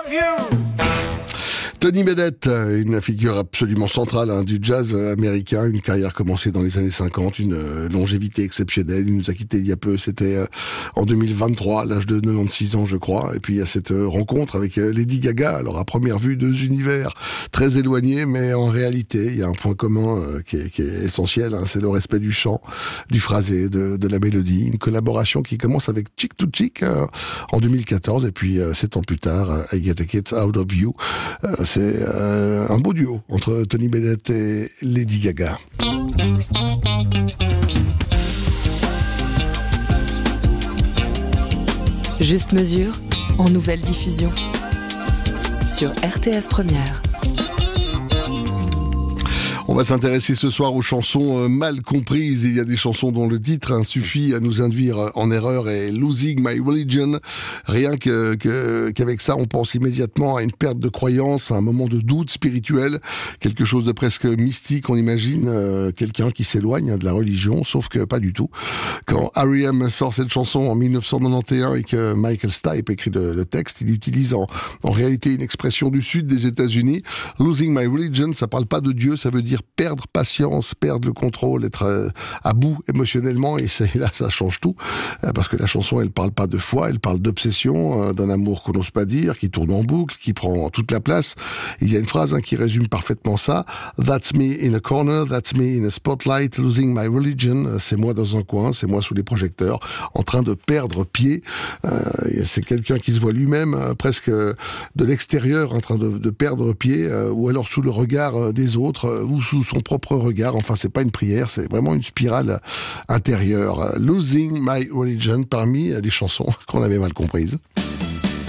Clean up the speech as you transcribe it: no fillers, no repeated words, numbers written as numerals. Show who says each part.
Speaker 1: you.
Speaker 2: Tony Bennett, une figure absolument centrale du jazz américain, une carrière commencée dans les années 50, une longévité exceptionnelle. Il nous a quittés il y a peu, c'était en 2023, à l'âge de 96 ans je crois. Et puis il y a cette rencontre avec Lady Gaga. Alors à première vue, deux univers très éloignés, mais en réalité il y a un point commun qui est essentiel, c'est le respect du chant, du phrasé, de la mélodie. Une collaboration qui commence avec Chick to Chick en 2014 et puis 7 ans plus tard, I Get a Kick Out of You. C'est un beau duo entre Tony Bennett et Lady Gaga.
Speaker 3: Juste mesure en nouvelle diffusion sur RTS Première.
Speaker 2: On va s'intéresser ce soir aux chansons mal comprises. Il y a des chansons dont le titre suffit à nous induire en erreur, et Losing My Religion. Rien qu'avec ça, on pense immédiatement à une perte de croyance, à un moment de doute spirituel, quelque chose de presque mystique. On imagine quelqu'un qui s'éloigne de la religion, sauf que pas du tout. Quand R.E.M. sort cette chanson en 1991 et que Michael Stipe écrit le texte, il utilise en réalité une expression du sud des États-Unis. Losing My Religion, ça parle pas de Dieu, ça veut dire perdre patience, perdre le contrôle, être à bout émotionnellement, et là ça change tout, parce que la chanson elle parle pas de foi, elle parle d'obsession, d'un amour qu'on n'ose pas dire, qui tourne en boucle, qui prend toute la place. Il y a une phrase qui résume parfaitement ça: That's me in a corner, that's me in a spotlight, losing my religion. C'est moi dans un coin, c'est moi sous les projecteurs, en train de perdre pied. C'est quelqu'un qui se voit lui-même presque de l'extérieur en train de perdre pied, ou alors sous le regard des autres, ou sous son propre regard. Enfin, c'est pas une prière, c'est vraiment une spirale intérieure. Losing My Religion, parmi les chansons qu'on avait mal comprises.